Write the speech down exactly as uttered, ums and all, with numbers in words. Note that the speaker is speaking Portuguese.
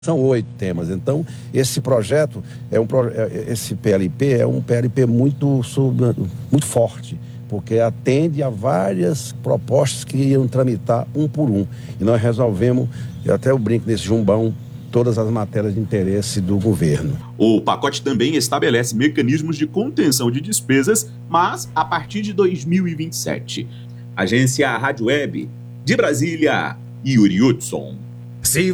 São oito temas. Então, esse projeto, é um, esse P L P é um P L P muito, muito forte, porque atende a várias propostas que iam tramitar um por um. E nós resolvemos, eu até eu brinco nesse jumbão, todas as matérias de interesse do governo. O pacote também estabelece mecanismos de contenção de despesas, mas a partir de dois mil e vinte e sete. Agência Rádio Web, de Brasília, Yuri Hudson. Se